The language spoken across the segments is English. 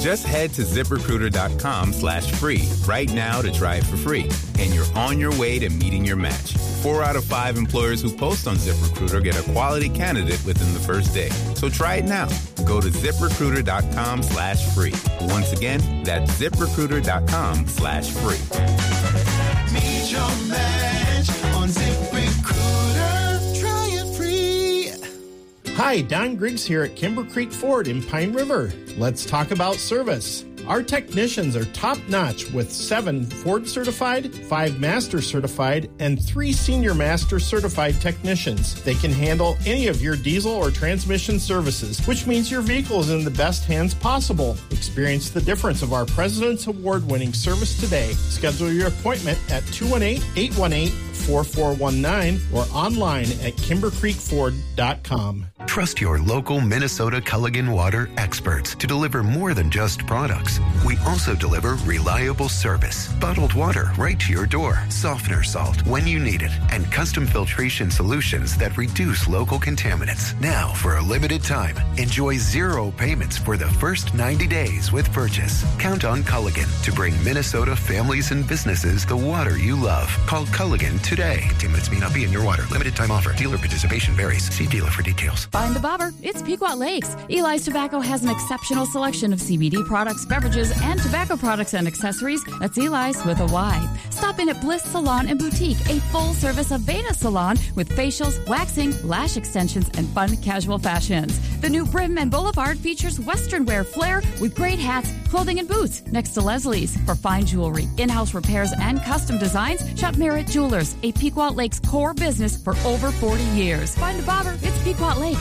Just head to ZipRecruiter.com/free right now to try it for free. And you're on your way to meeting your match. 4 out of 5 employers who post on ZipRecruiter get a quality candidate within the first day. So try it now. Go to ZipRecruiter.com/free. Once again, that's ZipRecruiter.com/free. Meet your match on ZipRecruiter. Try it free. Hi, Don Griggs here at Kimber Creek Ford in Pine River. Let's talk about service. Our technicians are top-notch with 7 Ford certified, 5 Master certified, and 3 Senior Master certified technicians. They can handle any of your diesel or transmission services, which means your vehicle is in the best hands possible. Experience the difference of our President's Award-winning service today. Schedule your appointment at 218-818-4419 or online at KimberCreekFord.com. Trust your local Minnesota Culligan Water experts to deliver more than just products. We also deliver reliable service, bottled water right to your door, softener salt when you need it, and custom filtration solutions that reduce local contaminants. Now, for a limited time, enjoy 0 payments for the first 90 days with purchase. Count on Culligan to bring Minnesota families and businesses the water you love. Call Culligan today. Contaminants may not be in your water. Limited time offer. Dealer participation varies. See dealer for details. Find the bobber. It's Pequot Lakes. Eli's Tobacco has an exceptional selection of CBD products, beverages, and tobacco products and accessories. That's Eli's with a Y. Stop in at Bliss Salon and Boutique, a full-service Aveda salon with facials, waxing, lash extensions, and fun casual fashions. The new Brim and Boulevard features Western wear flair with great hats, clothing, and boots next to Leslie's. For fine jewelry, in-house repairs, and custom designs, shop Merritt Jewelers, a Pequot Lakes core business for over 40 years. Find the bobber. It's Pequot Lakes.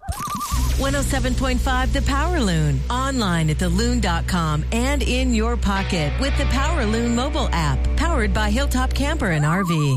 107.5 The Power Loon. Online at theloon.com and in your pocket with the Power Loon mobile app. Powered by Hilltop Camper and RV.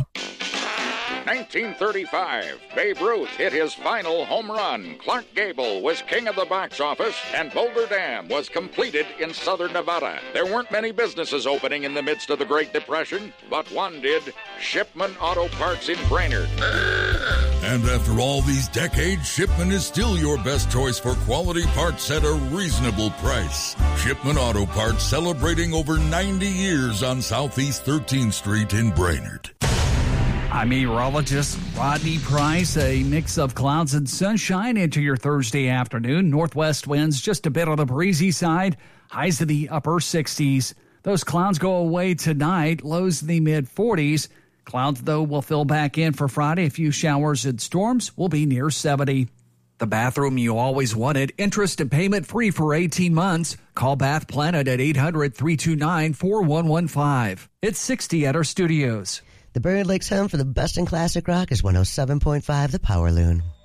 1935, Babe Ruth hit his final home run. Clark Gable was king of the box office, and Boulder Dam was completed in southern Nevada. There weren't many businesses opening in the midst of the Great Depression, but one did, Shipman Auto Parts in Brainerd. And after all these decades, Shipman is still your best choice for quality parts at a reasonable price. Shipman Auto Parts, celebrating over 90 years on Southeast 13th Street in Brainerd. I'm meteorologist Rodney Price. A mix of clouds and sunshine into your Thursday afternoon. Northwest winds just a bit on the breezy side. Highs in the upper 60s. Those clouds go away tonight. Lows in the mid-40s. Clouds, though, will fill back in for Friday. A few showers and storms will be near 70. The bathroom you always wanted. Interest and payment free for 18 months. Call Bath Planet at 800-329-4115. It's 60 at our studios. The Brainerd Lakes home for the best in classic rock is 107.5 The Power Loon.